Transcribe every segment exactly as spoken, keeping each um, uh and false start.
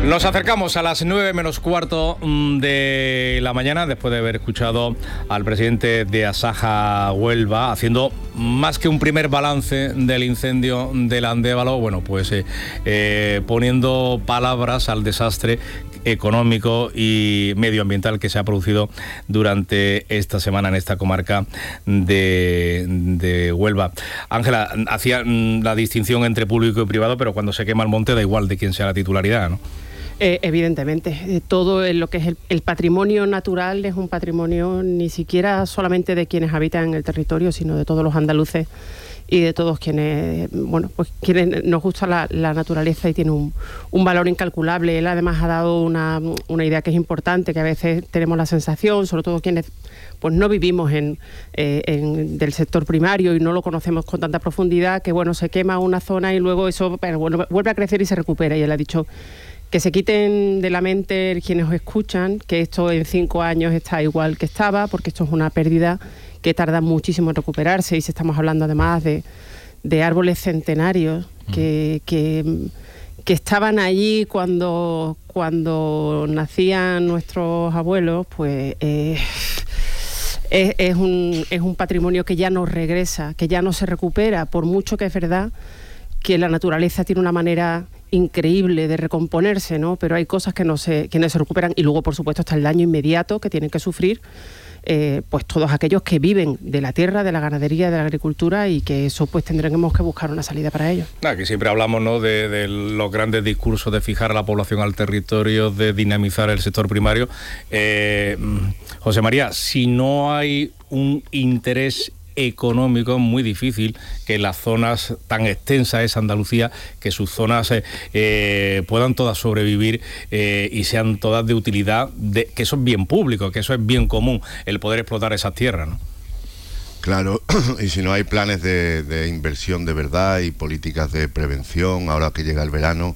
Nos acercamos a las nueve menos cuarto de la mañana, después de haber escuchado al presidente de Asaja Huelva haciendo más que un primer balance del incendio del Andévalo, bueno, pues eh, eh, poniendo palabras al desastre económico y medioambiental que se ha producido durante esta semana en esta comarca de, de Huelva. Ángela, hacía la distinción entre público y privado, pero cuando se quema el monte da igual de quién sea la titularidad, ¿no? Eh, evidentemente, eh, todo lo que es el, el patrimonio natural es un patrimonio ni siquiera solamente de quienes habitan en el territorio, sino de todos los andaluces y de todos quienes, bueno, pues quienes nos gusta la, la naturaleza y tiene un, un valor incalculable. Él además ha dado una, una idea que es importante, que a veces tenemos la sensación, sobre todo quienes pues no vivimos en, eh, en del sector primario y no lo conocemos con tanta profundidad, que bueno, se quema una zona y luego eso pero, bueno, vuelve a crecer y se recupera. Y él ha dicho que se quiten de la mente quienes os escuchan, que esto en cinco años está igual que estaba, porque esto es una pérdida que tarda muchísimo en recuperarse, y si estamos hablando además de, de árboles centenarios que, que, que estaban allí cuando, cuando nacían nuestros abuelos, pues eh, es, es, un, es un patrimonio que ya no regresa, que ya no se recupera, por mucho que es verdad que la naturaleza tiene una manera increíble de recomponerse, ¿no? Pero hay cosas que no se, que no se recuperan, y luego por supuesto está el daño inmediato que tienen que sufrir eh, pues todos aquellos que viven de la tierra, de la ganadería, de la agricultura, y que eso pues tendremos que buscar una salida para ello. Aquí siempre hablamos, ¿no?, de, de los grandes discursos de fijar a la población al territorio, de dinamizar el sector primario. Eh, José María, si no hay un interés económico, es muy difícil que las zonas tan extensas es Andalucía, que sus zonas eh, eh, puedan todas sobrevivir eh, y sean todas de utilidad, de, que eso es bien público, que eso es bien común, el poder explotar esas tierras, ¿no? Claro, y si no hay planes de, de inversión de verdad y políticas de prevención, ahora que llega el verano,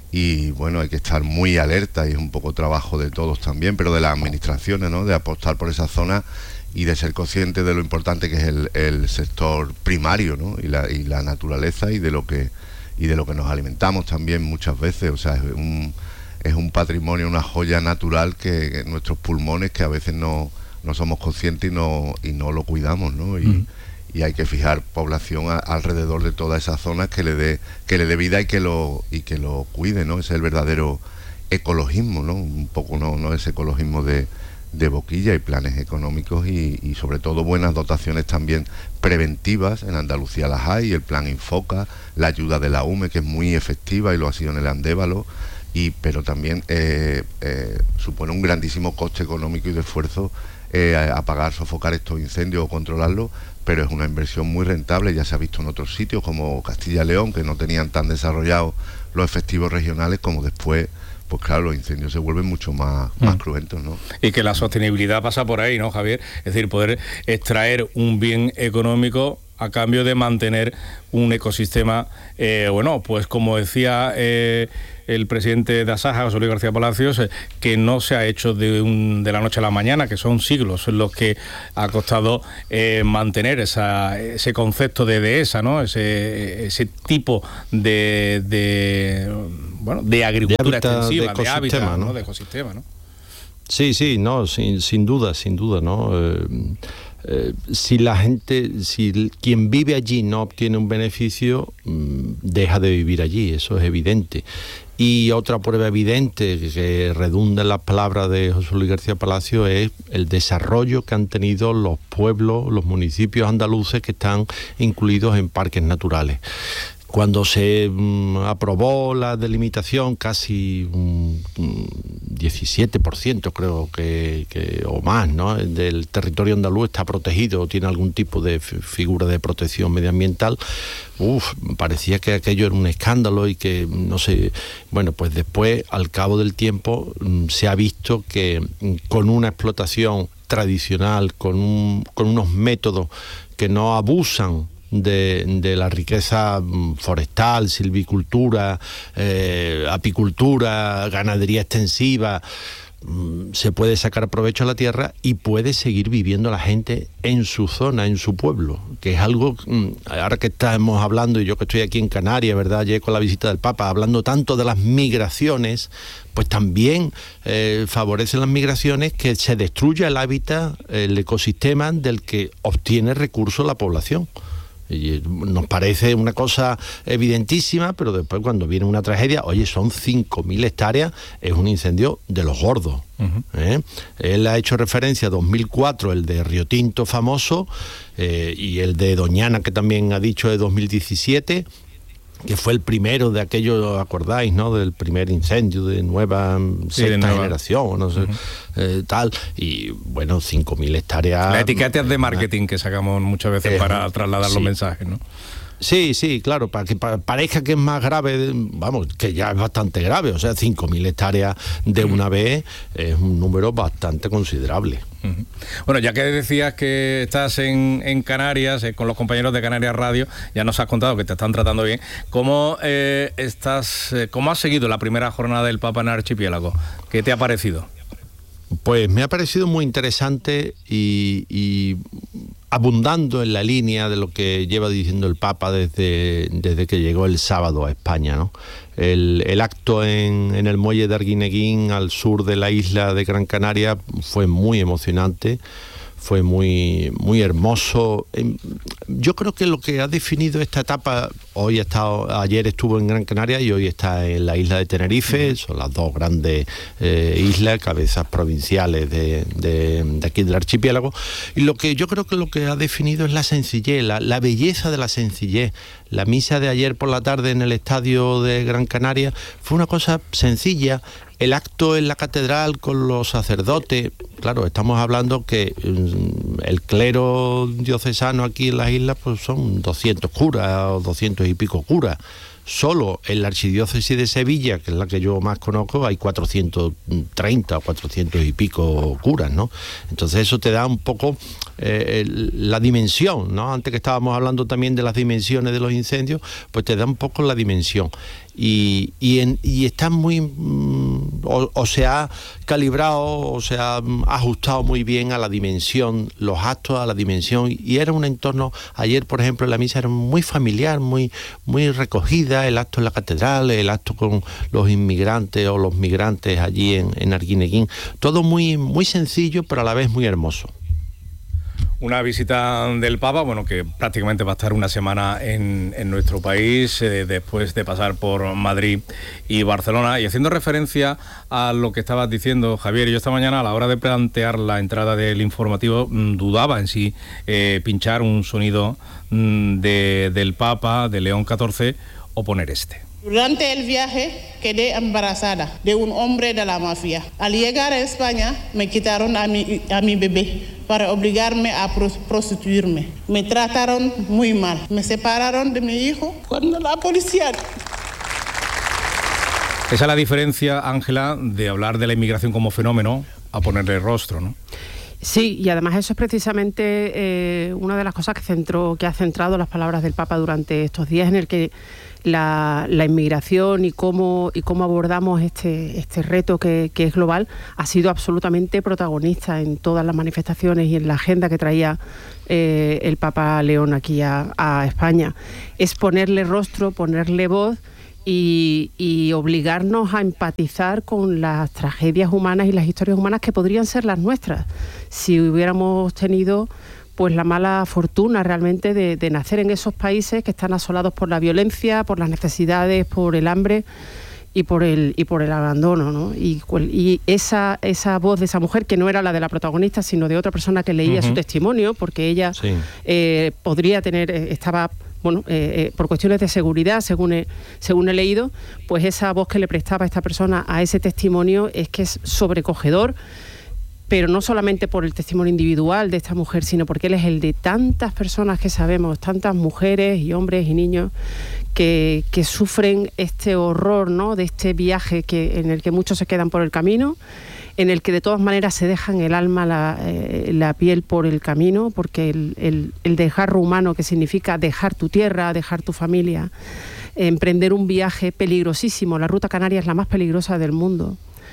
y bueno, hay que estar muy alerta, y es un poco trabajo de todos también, pero de las administraciones, ¿no?, de apostar por esa zona y de ser consciente de lo importante que es el, el sector primario, ¿no?, y la, y la naturaleza, y de lo que y de lo que nos alimentamos también muchas veces. O sea, es un, es un patrimonio, una joya natural que, que nuestros pulmones, que a veces no, no somos conscientes y no, y no lo cuidamos, ¿no? Y, mm. y hay que fijar población a, alrededor de todas esas zonas que le dé que le dé vida y que lo y que lo cuide, ¿no? Ese es el verdadero ecologismo, ¿no? Un poco no, no es ecologismo de de boquilla, y planes económicos y, y sobre todo buenas dotaciones también preventivas. En Andalucía las hay, el plan Infoca, la ayuda de la U M E, que es muy efectiva y lo ha sido en el Andévalo, y pero también eh, eh, supone un grandísimo coste económico y de esfuerzo eh, apagar, sofocar estos incendios o controlarlos, pero es una inversión muy rentable. Ya se ha visto en otros sitios como Castilla y León, que no tenían tan desarrollados los efectivos regionales, como después pues claro, los incendios se vuelven mucho más, más mm. cruentos, ¿no? Y que la sostenibilidad pasa por ahí, ¿no, Javier? Es decir, poder extraer un bien económico a cambio de mantener un ecosistema, eh, bueno, pues como decía eh, el presidente de Asaja, José Luis García Palacios, eh, que no se ha hecho de, un, de la noche a la mañana, que son siglos en los que ha costado eh, mantener esa, ese concepto de dehesa, ¿no? Ese, ese tipo de, de, bueno, de agricultura de extensiva, de, de hábitat, ¿no? ¿no? De ecosistema, ¿no? Sí, sí, no, sin, sin duda, sin duda, ¿no? Eh, Eh, si la gente, si quien vive allí no obtiene un beneficio, mmm, deja de vivir allí, eso es evidente. Y otra prueba evidente que redunda en las palabras de José Luis García Palacio es el desarrollo que han tenido los pueblos, los municipios andaluces que están incluidos en parques naturales. Cuando se um, aprobó la delimitación, casi un um, diecisiete por ciento creo que, que o más, ¿no?, del territorio andaluz está protegido o tiene algún tipo de f- figura de protección medioambiental. Uf, parecía que aquello era un escándalo y que, no sé, bueno, pues después, al cabo del tiempo, um, se ha visto que um, con una explotación tradicional, con, un, con unos métodos que no abusan De, de la riqueza forestal, silvicultura, eh, apicultura, ganadería extensiva, se puede sacar provecho a la tierra y puede seguir viviendo la gente en su zona, en su pueblo, que es algo, ahora que estamos hablando, y yo que estoy aquí en Canarias, ¿verdad?, ayer con la visita del Papa, hablando tanto de las migraciones, pues también eh, favorecen las migraciones que se destruya el hábitat, el ecosistema del que obtiene recursos la población. Y nos parece una cosa evidentísima, pero después cuando viene una tragedia, oye, son cinco mil hectáreas, es un incendio de los gordos. Uh-huh. ¿eh? Él ha hecho referencia a dos mil cuatro, el de Río Tinto famoso, eh, y el de Doñana, que también ha dicho, de dos mil diecisiete, que fue el primero de aquello, ¿acordáis, no?, del primer incendio de nueva sí, sexta de nueva. generación, no sé, uh-huh. eh, tal, y bueno, cinco mil hectáreas... Las etiquetas de marketing que sacamos muchas veces eh, para trasladar sí. los mensajes, ¿no? Sí, sí, claro, para que pa, parezca que es más grave, vamos, que ya es bastante grave, o sea, cinco mil hectáreas de una vez es un número bastante considerable. Uh-huh. Bueno, ya que decías que estás en, en Canarias, eh, con los compañeros de Canarias Radio, ya nos has contado que te están tratando bien. ¿Cómo eh, estás, eh, cómo has seguido la primera jornada del Papa en el archipiélago? ¿Qué te ha parecido? Pues me ha parecido muy interesante y, y abundando en la línea de lo que lleva diciendo el Papa desde, desde que llegó el sábado a España, ¿no? El, el acto en, en el muelle de Arguineguín, al sur de la isla de Gran Canaria, fue muy emocionante, fue muy, muy hermoso. Yo creo que lo que ha definido esta etapa, hoy ha estado, ayer estuvo en Gran Canaria y hoy está en la isla de Tenerife, son las dos grandes eh, islas, cabezas provinciales de, de, de aquí del archipiélago, y lo que yo creo que lo que ha definido es la sencillez, la, la belleza de la sencillez. La misa de ayer por la tarde en el estadio de Gran Canaria fue una cosa sencilla. El acto en la catedral con los sacerdotes, claro, estamos hablando que el clero diocesano aquí en las islas pues son doscientos curas o doscientos y pico curas. Solo en la archidiócesis de Sevilla, que es la que yo más conozco, hay cuatrocientos treinta o cuatrocientos y pico curas, ¿no? Entonces eso te da un poco eh, la dimensión, ¿no? Antes que estábamos hablando también de las dimensiones de los incendios, pues te da un poco la dimensión. Y, y, en, y está muy, mm, o, o se ha calibrado, o se ha mm, ajustado muy bien a la dimensión, los actos a la dimensión, y era un entorno, ayer por ejemplo la misa era muy familiar, muy, muy recogida, el acto en la catedral, el acto con los inmigrantes o los migrantes allí en, en Arguineguín, todo muy, muy sencillo pero a la vez muy hermoso. Una visita del Papa, bueno, que prácticamente va a estar una semana en, en nuestro país, eh, después de pasar por Madrid y Barcelona. Y haciendo referencia a lo que estabas diciendo, Javier, yo esta mañana a la hora de plantear la entrada del informativo mmm, dudaba en si eh, pinchar un sonido mmm, de, del Papa, de León catorce, o poner este. Durante el viaje quedé embarazada de un hombre de la mafia. Al llegar a España me quitaron a mi, a mi bebé para obligarme a prostituirme. Me trataron muy mal. Me separaron de mi hijo cuando la policía... Esa es la diferencia, Ángela, de hablar de la inmigración como fenómeno a ponerle rostro, ¿no? Sí, y además eso es precisamente eh, una de las cosas que, centró, que ha centrado las palabras del Papa durante estos días, en el que la, la inmigración y cómo, y cómo abordamos este, este reto que, que es global ha sido absolutamente protagonista en todas las manifestaciones y en la agenda que traía eh, el Papa León aquí a, a España. Es ponerle rostro, ponerle voz y, y obligarnos a empatizar con las tragedias humanas y las historias humanas que podrían ser las nuestras si hubiéramos tenido pues la mala fortuna realmente de, de nacer en esos países que están asolados por la violencia, por las necesidades, por el hambre y por el y por el abandono, ¿no? Y, y esa esa voz de esa mujer, que no era la de la protagonista, sino de otra persona que leía uh-huh. su testimonio, porque ella sí. eh, podría tener, estaba... bueno, eh, eh, por cuestiones de seguridad, según he, según he leído, pues esa voz que le prestaba esta persona a ese testimonio es que es sobrecogedor, pero no solamente por el testimonio individual de esta mujer, sino porque él es el de tantas personas que sabemos, tantas mujeres y hombres y niños que, que sufren este horror, ¿no?, de este viaje que, en el que muchos se quedan por el camino, en el que de todas maneras se dejan el alma, la, eh, la piel por el camino, porque el, el, el dejarro humano, que significa dejar tu tierra, dejar tu familia, eh, emprender un viaje peligrosísimo, la ruta canaria es la más peligrosa del mundo,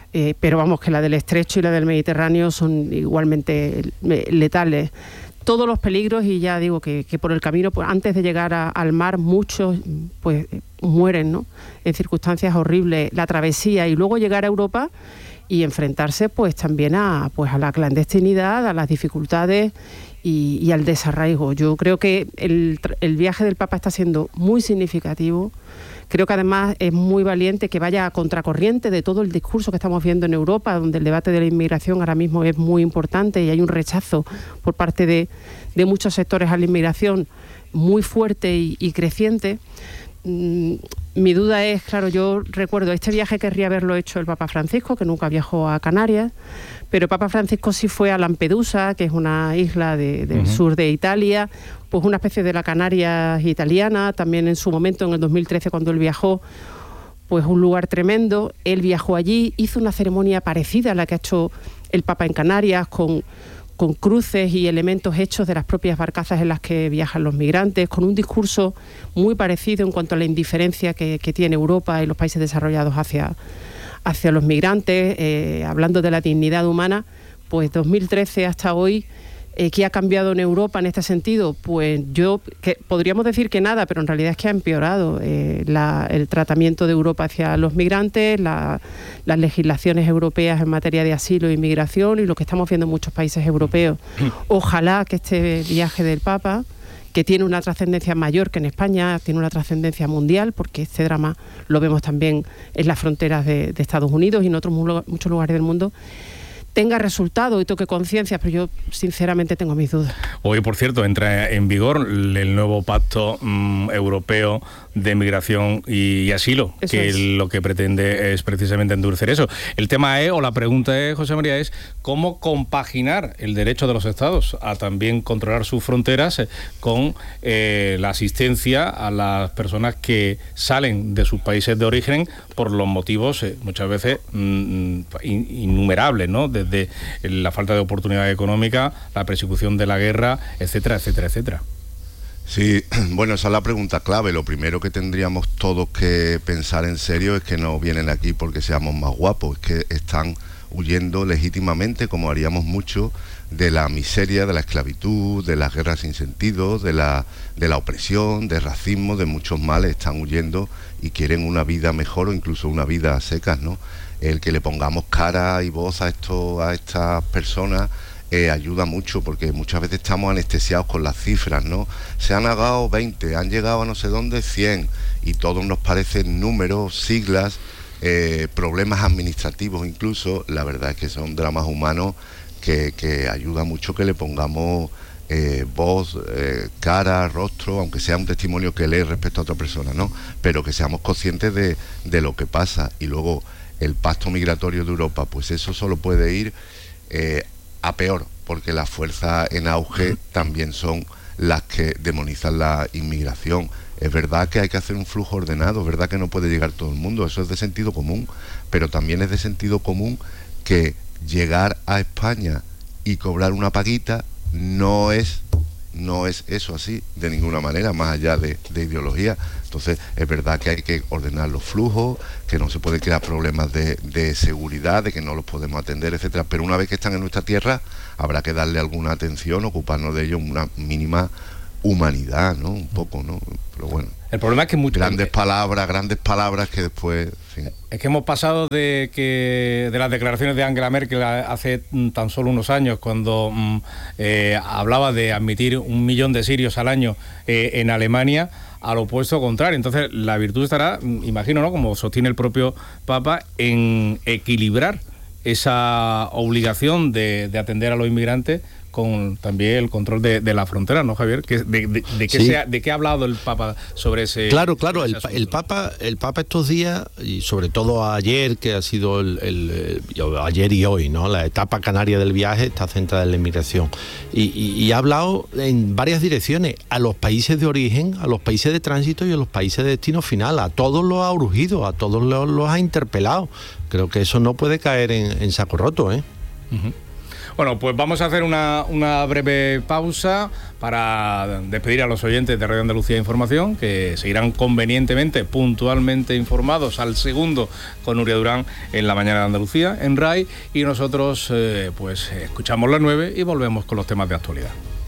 Eh, pero vamos, que la del Estrecho y la del Mediterráneo son igualmente letales. Todos los peligros, y ya digo que, que por el camino, pues antes de llegar a, al mar, muchos pues mueren, ¿no?, en circunstancias horribles, la travesía y luego llegar a Europa y enfrentarse pues también a, pues, a la clandestinidad, a las dificultades y, y al desarraigo. Yo creo que el, el viaje del Papa está siendo muy significativo. Creo que además es muy valiente que vaya a contracorriente de todo el discurso que estamos viendo en Europa, donde el debate de la inmigración ahora mismo es muy importante y hay un rechazo por parte de, de muchos sectores a la inmigración muy fuerte y, y creciente. Mm, mi duda es, claro, yo recuerdo este viaje querría haberlo hecho el Papa Francisco, que nunca viajó a Canarias, pero el Papa Francisco sí fue a Lampedusa, que es una isla de, del uh-huh. sur de Italia, pues una especie de la Canarias italiana. También en su momento, en el dos mil trece, cuando él viajó, pues un lugar tremendo. Él viajó allí, hizo una ceremonia parecida a la que ha hecho el Papa en Canarias, con, con cruces y elementos hechos de las propias barcazas en las que viajan los migrantes, con un discurso muy parecido en cuanto a la indiferencia que, que tiene Europa y los países desarrollados hacia, hacia los migrantes, eh, hablando de la dignidad humana. Pues dos mil trece hasta hoy, eh, ¿qué ha cambiado en Europa en este sentido? Pues yo, que podríamos decir que nada, pero en realidad es que ha empeorado eh, la, el tratamiento de Europa hacia los migrantes, la, las legislaciones europeas en materia de asilo e inmigración y lo que estamos viendo en muchos países europeos. Ojalá que este viaje del Papa, que tiene una trascendencia mayor que en España, tiene una trascendencia mundial, porque este drama lo vemos también en las fronteras de, de Estados Unidos y en otros muchos lugares del mundo, tenga resultado y toque conciencia, pero yo sinceramente tengo mis dudas. Hoy, por cierto, entra en vigor el nuevo pacto mmm, europeo de migración y asilo, eso que es. Lo que pretende es precisamente endurecer eso. El tema es, o la pregunta es, José María, es cómo compaginar el derecho de los estados a también controlar sus fronteras con eh, la asistencia a las personas que salen de sus países de origen por los motivos eh, muchas veces mmm, innumerables, ¿no? Desde la falta de oportunidad económica, la persecución de la guerra, etcétera, etcétera, etcétera. Sí, bueno, esa es la pregunta clave. Lo primero que tendríamos todos que pensar en serio es que no vienen aquí porque seamos más guapos, es que están huyendo legítimamente, como haríamos mucho, de la miseria, de la esclavitud, de las guerras sin sentido, de la, de la opresión, del racismo, de muchos males. Están huyendo y quieren una vida mejor o incluso una vida a secas, ¿no? El que le pongamos cara y voz a, esto, a estas personas Eh, ayuda mucho, porque muchas veces estamos anestesiados con las cifras, ¿no? Se han ahogado veinte, han llegado a no sé dónde cien, y todos nos parecen números, siglas, eh, problemas administrativos incluso. La verdad es que son dramas humanos que, que ayuda mucho que le pongamos eh, voz, eh, cara, rostro, aunque sea un testimonio que lee respecto a otra persona, ¿no? Pero que seamos conscientes de, de lo que pasa. Y luego el pacto migratorio de Europa, pues eso solo puede ir eh, a peor, porque las fuerzas en auge también son las que demonizan la inmigración. Es verdad que hay que hacer un flujo ordenado, es verdad que no puede llegar todo el mundo, eso es de sentido común, pero también es de sentido común que llegar a España y cobrar una paguita no es no es eso así de ninguna manera, más allá de, de ideología. Entonces es verdad que hay que ordenar los flujos, que no se puede crear problemas de, de seguridad, de que no los podemos atender, etcétera, pero una vez que están en nuestra tierra habrá que darle alguna atención, ocuparnos de ellos, una mínima humanidad, ¿no? Un poco, ¿no? Pero bueno. El problema es que muchas grandes palabras, grandes palabras que después, en fin. Es que hemos pasado de que de las declaraciones de Angela Merkel hace tan solo unos años, cuando eh, hablaba de admitir un millón de sirios al año eh, en Alemania, al opuesto contrario. Entonces la virtud estará, imagino, ¿no?, como sostiene el propio Papa, en equilibrar esa obligación de, de atender a los inmigrantes con también el control de, de la frontera, ¿no, Javier? ¿De, de, de, de, qué sí. se ha, ¿De qué ha hablado el Papa sobre ese Claro, claro, ese el, asunto? el Papa el Papa estos días, y sobre todo ayer, que ha sido el, el, el ayer y hoy, ¿no?, la etapa canaria del viaje está centrada en la inmigración. Y, y, y ha hablado en varias direcciones, a los países de origen, a los países de tránsito y a los países de destino final. A todos los ha urgido, a todos los, los ha interpelado. Creo que eso no puede caer en, en saco roto, ¿eh? Uh-huh. Bueno, pues vamos a hacer una, una breve pausa para despedir a los oyentes de Radio Andalucía Información, que seguirán convenientemente, puntualmente informados al segundo con Nuria Durán en la mañana de Andalucía, en R A I, y nosotros eh, pues escuchamos las nueve y volvemos con los temas de actualidad.